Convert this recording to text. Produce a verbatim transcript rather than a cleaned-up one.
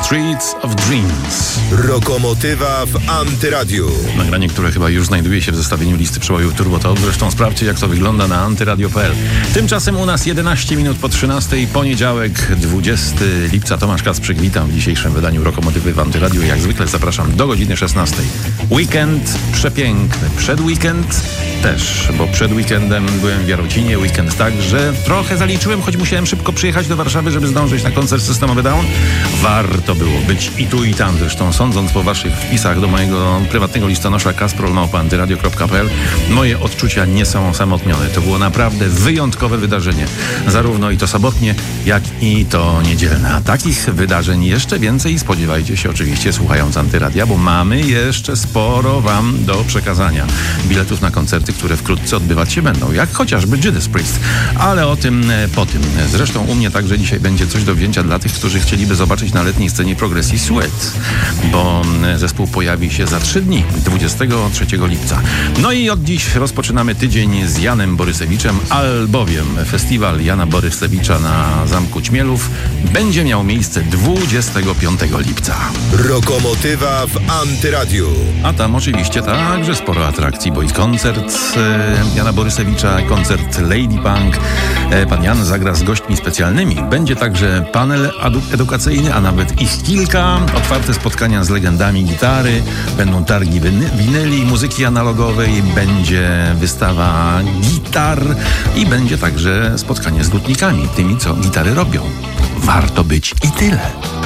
Streets of Dreams. Rokomotywa w Antyradiu. Nagranie, które chyba już znajduje się w zestawieniu listy przebojów Turbo Top. Zresztą sprawdźcie, jak to wygląda na antyradio kropka p l. Tymczasem u nas jedenaście minut po trzynastej, poniedziałek, dwudziestego lipca. Tomasz Kacprzyk, witam w dzisiejszym wydaniu Rokomotywy w Antyradiu. Jak zwykle zapraszam do godziny szesnastej. Weekend przepiękny. Przed weekend też, bo przed weekendem byłem w Jarocinie. Weekend także trochę zaliczyłem, choć musiałem szybko przyjechać do Warszawy, żeby zdążyć na koncert Systemowy Down. Warto było być i tu, i tam. Zresztą sądząc po waszych wpisach do mojego prywatnego listonosza kasprol małpa antyradio kropka p l, moje odczucia nie są osamotnione. To było naprawdę wyjątkowe wydarzenie. Zarówno i to sobotnie, jak i to niedzielne. A takich wydarzeń jeszcze więcej spodziewajcie się oczywiście słuchając Antyradia, bo mamy jeszcze sporo wam do przekazania. Biletów na koncerty, które wkrótce odbywać się będą, jak chociażby Judas Priest. Ale o tym po tym. Zresztą u mnie także dzisiaj będzie coś do wzięcia dla tych, którzy chcieliby zobaczyć na letniej scenie Progressive Sweat, bo zespół pojawi się za trzy dni, dwudziestego trzeciego lipca. No i od dziś rozpoczynamy tydzień z Janem Borysewiczem, albowiem festiwal Jana Borysewicza na Zamku Ćmielów będzie miał miejsce dwudziestego piątego lipca. Rokomotywa w Antyradiu. A tam oczywiście także sporo atrakcji, bo i koncert e, Jana Borysewicza, koncert Lady Punk. E, pan Jan zagra z gośćmi specjalnymi. Będzie także panel edukacyjny, a nawet ich kilka. Otwarte spotkania z legendami gitary. Będą targi winy- winyli, muzyki analogowej. Będzie wystawa gitar i będzie także spotkanie z lutnikami, tymi, co gitary robią. Warto być i tyle.